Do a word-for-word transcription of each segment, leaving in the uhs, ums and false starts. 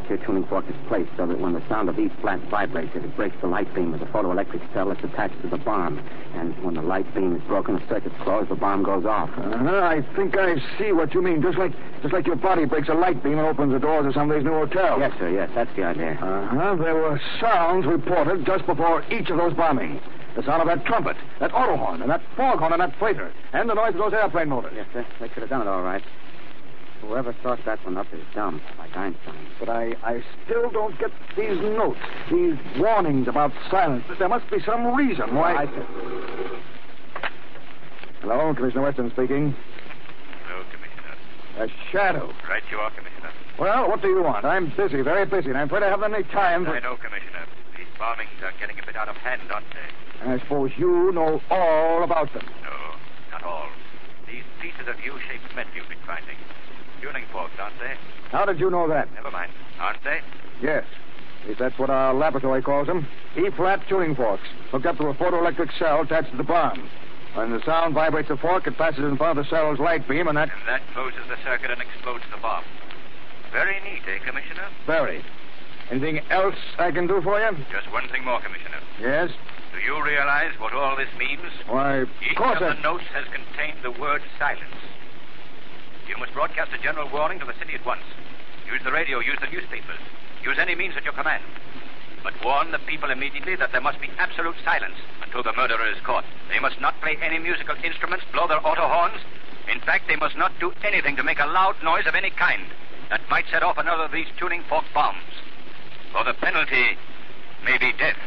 your tuning fork is placed so that when the sound of E flat vibrates, it breaks the light beam of the photoelectric cell that's attached to the bomb. And when the light beam is broken, the circuit's closed, the bomb goes off. Uh-huh. I think I see what you mean. Just like just like your body breaks a light beam and opens the doors of somebody's new hotel. Yes, sir, yes. That's the idea. Uh-huh. There were sounds reported just before each of those bombings. The sound of that trumpet, that auto horn, and that foghorn, and that freighter, and the noise of those airplane motors. Yes, sir. They could have done it all right. Whoever thought that one up is dumb, like Einstein. But I, I still don't get these notes, these warnings about silence. There must be some reason why... I th- Hello, Commissioner Weston speaking. Hello, Commissioner. A shadow. Right you are, Commissioner. Well, what do you want? I'm busy, very busy, and I'm afraid I haven't any time for... I know, Commissioner. These bombings are getting a bit out of hand, aren't they? And I suppose you know all about them. No, not all. These pieces of U-shaped metal you've been finding. Tuning forks, aren't they? How did you know that? Never mind. Aren't they? Yes. At least that's what our laboratory calls them. E-flat tuning forks, hooked up to a photoelectric cell attached to the bomb. When the sound vibrates the fork, it passes in front of the cell's light beam, and that... And that closes the circuit and explodes the bomb. Very neat, eh, Commissioner? Very. Anything else I can do for you? Just one thing more, Commissioner. Yes? Do you realize what all this means? Why, Each of course of I... the notes has contained the word silence. You must broadcast a general warning to the city at once. Use the radio, use the newspapers. Use any means at your command. But warn the people immediately that there must be absolute silence until the murderer is caught. They must not play any musical instruments, blow their auto horns. In fact, they must not do anything to make a loud noise of any kind that might set off another of these tuning fork bombs. For the penalty may be death.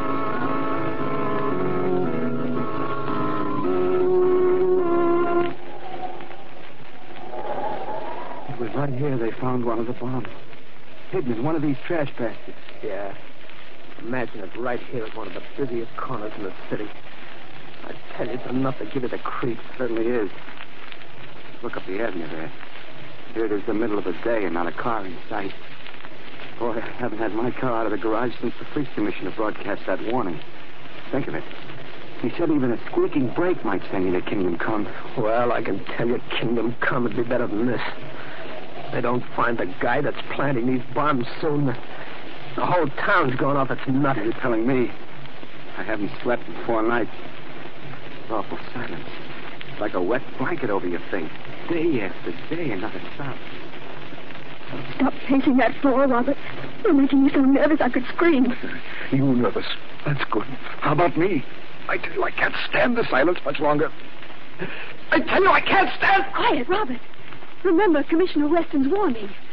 It was right here they found one of the bombs. Hidden in one of these trash baskets. Yeah. Imagine it right here at one of the busiest corners in the city. I tell you, it's enough to give you the creeps. Certainly is. Look up the avenue there. Here it is the middle of the day and not a car in sight. Boy, I haven't had my car out of the garage since the police commissioner broadcast that warning. Think of it. He said even a squeaking brake might send you to Kingdom Come. Well, I can tell you, Kingdom Come would be better than this. They don't find the guy that's planting these bombs soon. The whole town's going off its nut. You're telling me. I haven't slept in four nights. Awful silence. It's like a wet blanket over your face. Day after day, and not a sound. Stop pacing that floor, Robert. You're making me so nervous I could scream. You nervous? That's good. How about me? I tell you, I can't stand the silence much longer. I tell you, I can't stand... Quiet, Robert. Remember Commissioner Weston's warning.